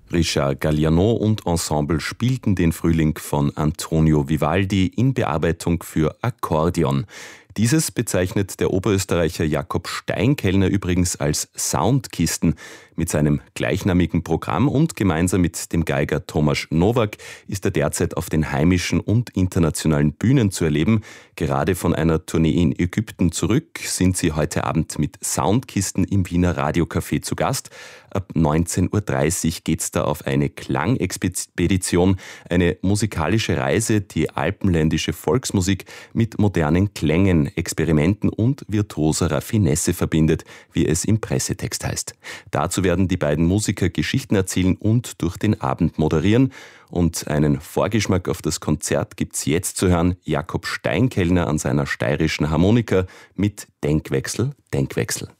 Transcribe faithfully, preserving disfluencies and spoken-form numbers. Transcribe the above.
Richard Galliano und Ensemble spielten den Frühling von Antonio Vivaldi in Bearbeitung für Akkordeon. Dieses bezeichnet der Oberösterreicher Jakob Steinkellner übrigens als Soundkisten. Mit seinem gleichnamigen Programm und gemeinsam mit dem Geiger Tomasz Nowak ist er derzeit auf den heimischen und internationalen Bühnen zu erleben. Gerade von einer Tournee in Ägypten zurück sind sie heute Abend mit Soundkisten im Wiener Radiocafé zu Gast. Ab neunzehn Uhr dreißig geht's da auf eine Klangexpedition, eine musikalische Reise, die alpenländische Volksmusik mit modernen Klängen, Experimenten und virtuoser Raffinesse verbindet, wie es im Pressetext heißt. Dazu werden die beiden Musiker Geschichten erzählen und durch den Abend moderieren. Und einen Vorgeschmack auf das Konzert gibt's jetzt zu hören. Jakob Steinkellner an seiner steirischen Harmonika mit Denkwechsel, Denkwechsel.